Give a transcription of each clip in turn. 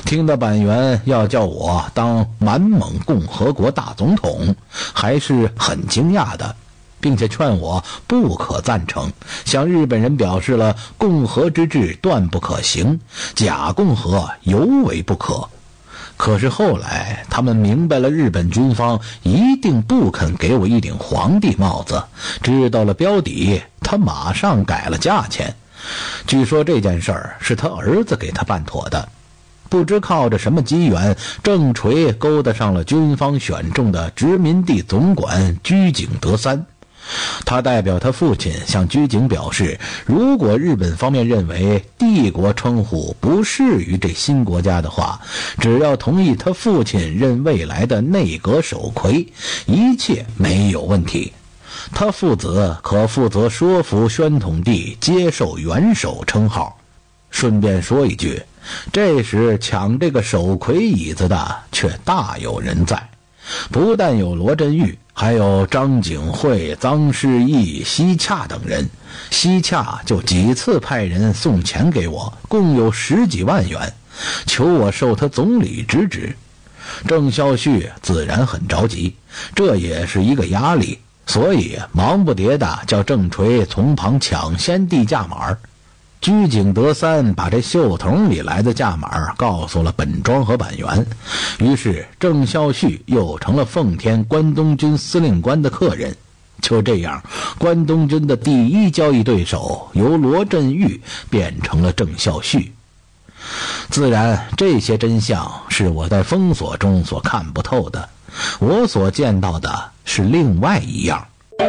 听到板垣要叫我当满蒙共和国大总统，还是很惊讶的，并且劝我不可赞成，向日本人表示了共和之治断不可行，假共和尤为不可。可是后来他们明白了日本军方一定不肯给我一顶皇帝帽子，知道了标底，他马上改了价钱。据说这件事儿是他儿子给他办妥的。不知靠着什么机缘，正垂勾搭上了军方选中的殖民地总管居井德三。他代表他父亲向居井表示，如果日本方面认为帝国称呼不适于这新国家的话，只要同意他父亲任未来的内阁首魁，一切没有问题。他父子可负责说服宣统帝接受元首称号。顺便说一句，这时抢这个首魁椅子的却大有人在，不但有罗振玉，还有张景惠、臧世义、西洽等人。西洽就几次派人送钱给我，共有10几万元，求我授他总理之职。郑孝胥自然很着急，这也是一个压力，所以忙不迭的叫郑垂从旁抢先递价码。居井德三把这袖筒里来的价码告诉了本庄和板垣，于是郑孝胥又成了奉天关东军司令官的客人。就这样，关东军的第一交易对手由罗振玉变成了郑孝胥。自然，这些真相是我在封锁中所看不透的，我所见到的是另外一样。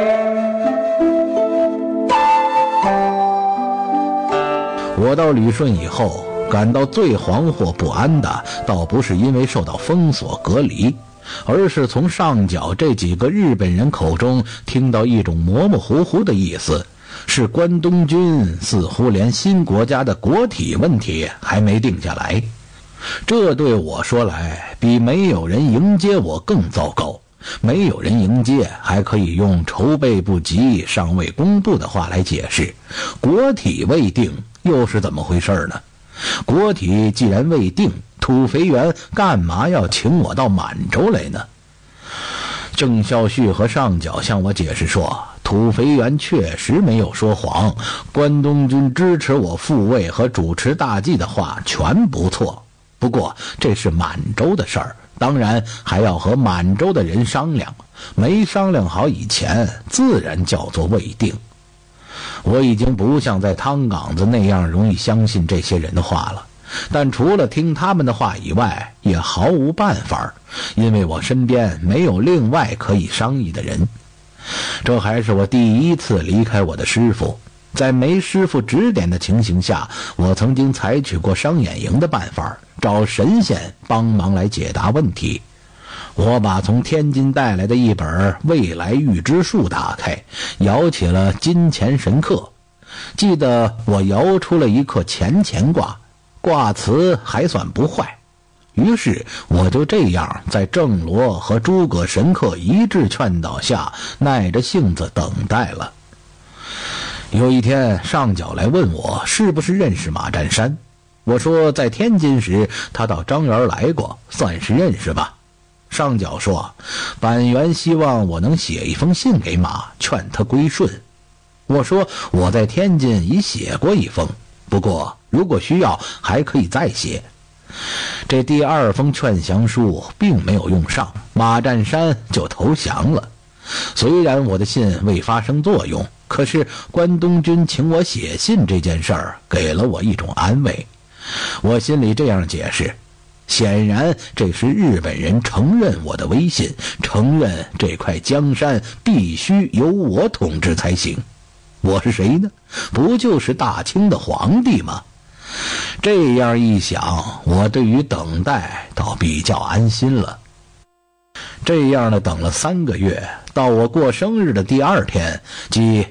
我到旅顺以后，感到最惶惑不安的倒不是因为受到封锁隔离，而是从上角这几个日本人口中听到一种模模糊糊的意思，是关东军似乎连新国家的国体问题还没定下来。这对我说来，比没有人迎接我更糟糕。没有人迎接还可以用筹备不及、尚未公布的话来解释，国体未定又是怎么回事呢？国体既然未定，土肥原干嘛要请我到满洲来呢？郑孝胥和上角向我解释说，土肥原确实没有说谎，关东军支持我复位和主持大计的话全不错，不过这是满洲的事儿，当然还要和满洲的人商量，没商量好以前自然叫做未定。我已经不像在汤岗子那样容易相信这些人的话了，但除了听他们的话以外也毫无办法，因为我身边没有另外可以商议的人。这还是我第一次离开我的师傅，在没师傅指点的情形下，我曾经采取过商演营的办法，找神仙帮忙来解答问题。我把从天津带来的一本《未来预知术》打开，摇起了金钱神课。记得我摇出了一颗钱钱卦，卦辞还算不坏。于是我就这样在郑罗和诸葛神客一致劝导下，耐着性子等待了。有一天，上角来问我是不是认识马占山，我说在天津时他到张园来过，算是认识吧。上角说，板垣希望我能写一封信给马，劝他归顺。我说我在天津已写过一封，不过如果需要还可以再写。这第二封劝降书并没有用上，马占山就投降了。虽然我的信未发生作用，可是关东军请我写信这件事儿给了我一种安慰。我心里这样解释，显然这是日本人承认我的威信，承认这块江山必须由我统治才行。我是谁呢？不就是大清的皇帝吗？这样一想，我对于等待倒比较安心了。这样的等了3个月，到我过生日的第2天，即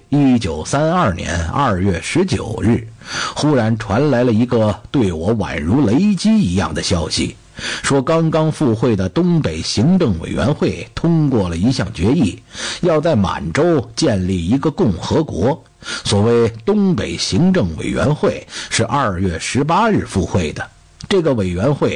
1932年2月19日，忽然传来了一个对我宛如雷击一样的消息，说刚刚复会的东北行政委员会通过了一项决议，要在满洲建立一个共和国。所谓东北行政委员会是2月18日复会的，这个委员会